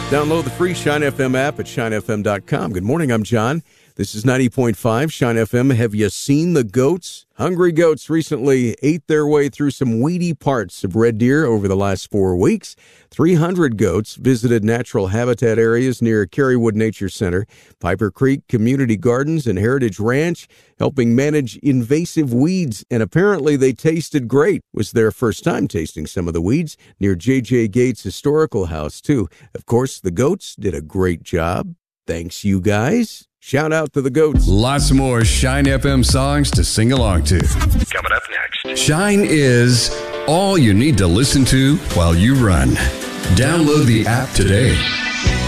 Download the free Shine FM app at shinefm.com. Good morning, I'm John. This is 90.5 Shine FM. Have you seen the goats? Hungry goats recently ate their way through some weedy parts of Red Deer over the last 4 weeks. 300 goats visited natural habitat areas near Carywood Nature Center, Piper Creek Community Gardens, and Heritage Ranch, helping manage invasive weeds. And apparently they tasted great. It was their first time tasting some of the weeds near J.J. Gates Historical House, too. Of course, the goats did a great job. Thanks, you guys. Shout out to the goats. Lots more Shine FM songs to sing along to. Coming up next. Shine is all you need to listen to while you run. Download the app today.